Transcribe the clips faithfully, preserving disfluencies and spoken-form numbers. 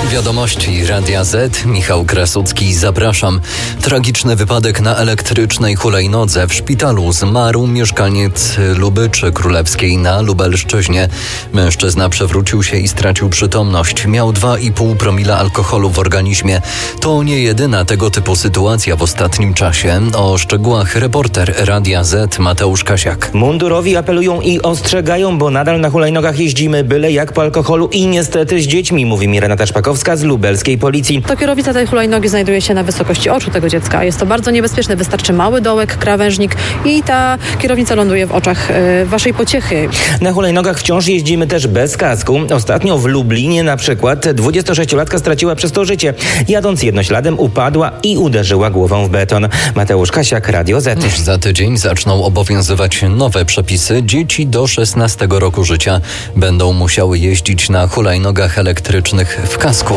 Wiadomości Radia Z. Michał Krasucki, zapraszam. Tragiczny wypadek na elektrycznej hulajnodze. W szpitalu zmarł mieszkaniec Lubyczy Królewskiej na Lubelszczyźnie. Mężczyzna przewrócił się i stracił przytomność. Miał dwa i pół promila alkoholu w organizmie. To nie jedyna tego typu sytuacja w ostatnim czasie. O szczegółach reporter Radia Z Mateusz Kasiak. Mundurowi apelują i ostrzegają, bo nadal na hulajnogach jeździmy byle jak po alkoholu i niestety z dziećmi, mówi mi Renata Szpakowska z lubelskiej policji. To kierownica tej hulajnogi znajduje się na wysokości oczu tego dziecka. Jest to bardzo niebezpieczne. Wystarczy mały dołek, krawężnik i ta kierownica ląduje w oczach y, waszej pociechy. Na hulajnogach wciąż jeździmy też bez kasku. Ostatnio w Lublinie na przykład dwudziestosześciolatka straciła przez to życie. Jadąc jednośladem upadła i uderzyła głową w beton. Mateusz Kasiak, Radio Z. Już za tydzień zaczną obowiązywać nowe przepisy. Dzieci do szesnastego roku życia będą musiały jeździć na hulajnogach elektrycznych w kasku.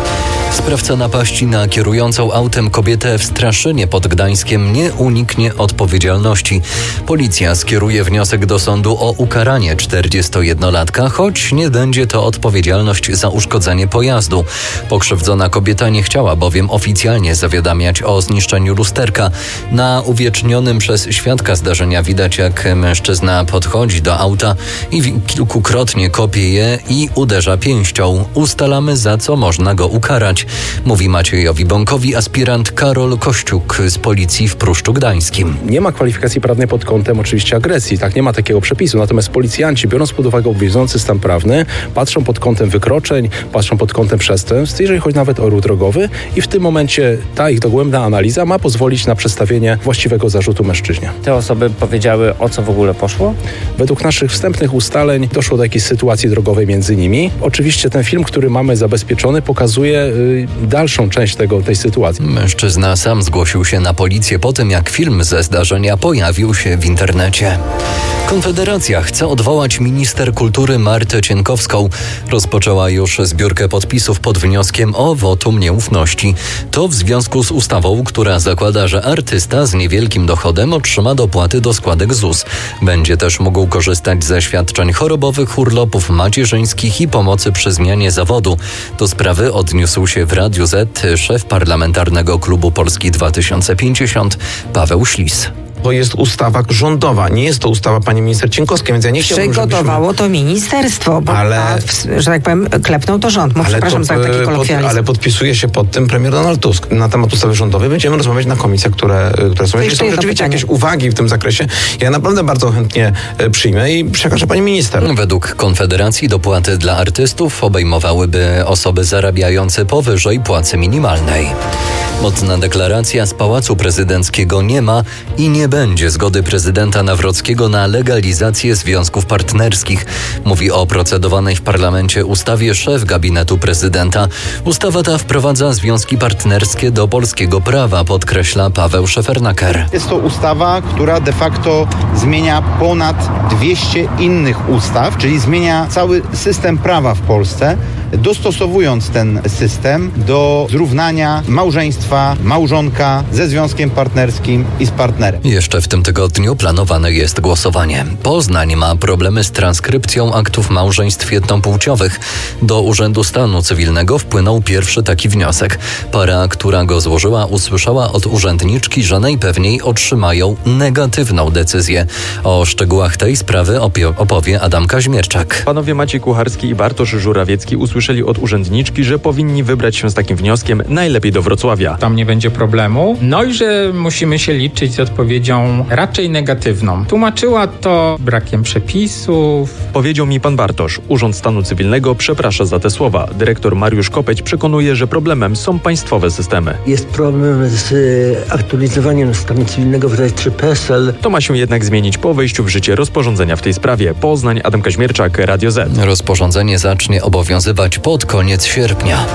Sprawca napaści na kierującą autem kobietę w Straszynie pod Gdańskiem nie uniknie odpowiedzialności. Policja skieruje wniosek do sądu o ukaranie czterdziestojednolatka, choć nie będzie to odpowiedzialność za uszkodzenie pojazdu. Pokrzywdzona kobieta nie chciała bowiem oficjalnie zawiadamiać o zniszczeniu lusterka. Na uwiecznionym przez świadka zdarzenia widać, jak mężczyzna podchodzi do auta i kilkukrotnie kopie je i uderza pięścią. Ustalamy, za co można go ukarać, mówi Maciejowi Bąkowi aspirant Karol Kościuk z policji w Pruszczu Gdańskim. Nie ma kwalifikacji prawnej pod kątem oczywiście agresji, tak, nie ma takiego przepisu. Natomiast policjanci, biorąc pod uwagę obowiązujący stan prawny, patrzą pod kątem wykroczeń, patrzą pod kątem przestępstw, jeżeli chodzi nawet o ruch drogowy, i w tym momencie ta ich dogłębna analiza ma pozwolić na przedstawienie właściwego zarzutu mężczyźnie. Te osoby powiedziały, o co w ogóle poszło? Według naszych wstępnych ustaleń doszło do jakiejś sytuacji drogowej między nimi. Oczywiście ten film, który mamy zabezpieczony, pokazuje y, dalszą część tego, tej sytuacji. Mężczyzna sam zgłosił się na policję po tym, jak film ze zdarzenia pojawił się w internecie. Konfederacja chce odwołać minister kultury Martę Cienkowską. Rozpoczęła już zbiórkę podpisów pod wnioskiem o wotum nieufności. To w związku z ustawą, która zakłada, że artysta z niewielkim dochodem otrzyma dopłaty do składek Z U S. Będzie też mógł korzystać ze świadczeń chorobowych, urlopów macierzyńskich i pomocy przy zmianie zawodu. Do sprawy odniósł się w Radiu Z szef parlamentarnego klubu Polski dwa tysiące pięćdziesiąt Paweł Ślis. To jest ustawa rządowa, nie jest to ustawa pani minister Cienkowskiej, więc ja nie chciałbym, Przygotowało żebyśmy... to ministerstwo, bo ale... a, że tak powiem, klepnął to rząd. Mów, przepraszam to, za taki kolokwializm. Pod, ale podpisuje się pod tym premier Donald Tusk. Na temat ustawy rządowej będziemy rozmawiać na komisjach, które, które są. Jeśli są rzeczywiście jakieś uwagi w tym zakresie, ja naprawdę bardzo chętnie przyjmę i przekażę pani minister. Według Konfederacji dopłaty dla artystów obejmowałyby osoby zarabiające powyżej płacy minimalnej. Mocna deklaracja z Pałacu Prezydenckiego: nie ma i nie będzie zgody prezydenta Nawrockiego na legalizację związków partnerskich. Mówi o procedowanej w parlamencie ustawie szef gabinetu prezydenta. Ustawa ta wprowadza związki partnerskie do polskiego prawa, podkreśla Paweł Szefernaker. Jest to ustawa, która de facto zmienia ponad dwieście innych ustaw, czyli zmienia cały system prawa w Polsce, dostosowując ten system do zrównania małżeństwa małżonka ze związkiem partnerskim i z partnerem. Jeszcze w tym tygodniu planowane jest głosowanie. Poznań ma problemy z transkrypcją aktów małżeństw jednopłciowych. Do Urzędu Stanu Cywilnego wpłynął pierwszy taki wniosek. Para, która go złożyła, usłyszała od urzędniczki, że najpewniej otrzymają negatywną decyzję. O szczegółach tej sprawy opowie Adam Kaźmierczak. Panowie Maciej Kucharski i Bartosz Żurawiecki usłyszeli od urzędniczki, że powinni wybrać się z takim wnioskiem najlepiej do Wrocławia. Tam nie będzie problemu. No i że musimy się liczyć z odpowiedzią raczej negatywną. Tłumaczyła to brakiem przepisów. Powiedział mi pan Bartosz. Urząd Stanu Cywilnego przeprasza za te słowa. Dyrektor Mariusz Kopeć przekonuje, że problemem są państwowe systemy. Jest problem z aktualizowaniem stanu cywilnego w rejestrze P E S E L. To ma się jednak zmienić po wejściu w życie rozporządzenia w tej sprawie. Poznań, Adam Kaźmierczak, Radio Z. Rozporządzenie zacznie obowiązywać pod koniec sierpnia.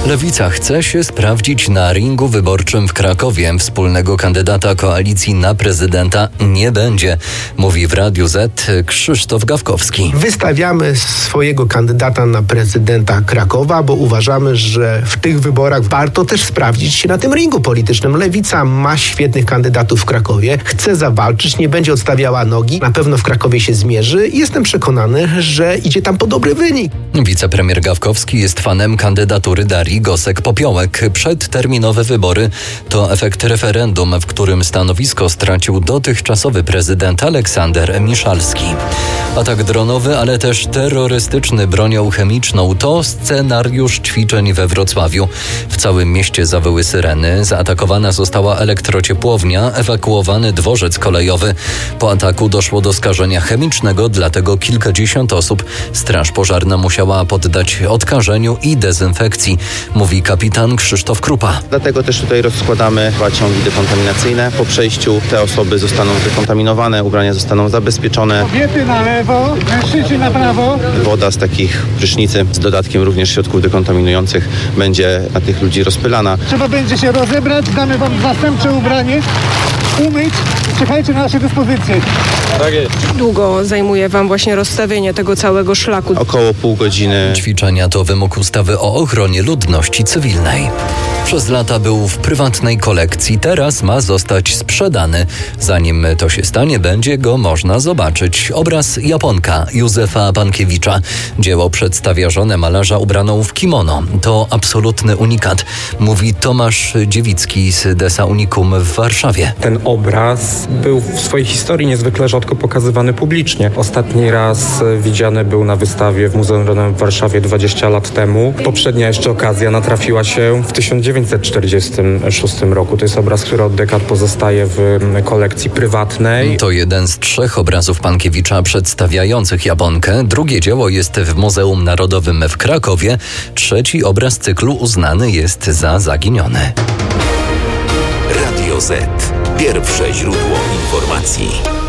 Lewica chce się sprawdzić na ringu wyborczym w Krakowie. Wspólnego kandydata koalicji na prezydenta nie będzie, mówi w Radiu Z Krzysztof Gawkowski. Wystawiamy swojego kandydata na prezydenta Krakowa, bo uważamy, że w tych wyborach warto też sprawdzić się na tym ringu politycznym. Lewica ma świetnych kandydatów w Krakowie, chce zawalczyć, nie będzie odstawiała nogi, na pewno w Krakowie się zmierzy i jestem przekonany, że idzie tam po dobry wynik. Wicepremier Gawkowski jest fanem kandydatury Darii Gosek-Popiołek. Przedterminowe wybory to efekt referendum, w którym stanowisko stracił dotychczasowy prezydent Aleksander Miszalski. Atak dronowy, ale też terrorystyczny bronią chemiczną to scenariusz ćwiczeń we Wrocławiu. W całym mieście zawyły syreny, zaatakowana została elektrociepłownia, ewakuowany dworzec kolejowy. Po ataku doszło do skażenia chemicznego, dlatego kilkadziesiąt osób Straż Pożarna musiała poddać odkażeniu i dezynfekcji, mówi kapitan Krzysztof Krupa. Dlatego też tutaj rozkładamy ciągi dekontaminacyjne. Po przejściu te osoby zostaną dekontaminowane, ubrania zostaną zabezpieczone. Kobiety na lewo, mężczyźni na prawo. Woda z takich prysznicy z dodatkiem również środków dekontaminujących będzie na tych ludzi rozpylana. Trzeba będzie się rozebrać, damy wam zastępcze ubranie, umyć, czekajcie na nasze dyspozycje. Tak jest. Długo zajmuje wam właśnie rozstawienie tego całego szlaku? Około pół godziny. Ćwiczenia to wymóg ustawy o ochronie ludności cywilnej. Przez lata był w prywatnej kolekcji, teraz ma zostać sprzedany. Zanim to się stanie, będzie go można zobaczyć. Obraz Japonka Józefa Pankiewicza. Dzieło przedstawia żonę malarza ubraną w kimono. To absolutny unikat, mówi Tomasz Dziewicki z Desa Unicum w Warszawie. Ten obraz był w swojej historii niezwykle rzadko pokazywany publicznie. Ostatni raz widziany był na wystawie w Muzeum Rodowym w Warszawie dwadzieścia lat temu. Poprzednia jeszcze okazja natrafiła się w tysiąc dziewięćset czterdziestym szóstym roku. To jest obraz, który od dekad pozostaje w kolekcji prywatnej. To jeden z trzech obrazów Pankiewicza przedstawiających Japonkę. Drugie dzieło jest w Muzeum Narodowym w Krakowie. Trzeci obraz cyklu uznany jest za zaginiony. Radio Z. Pierwsze źródło informacji.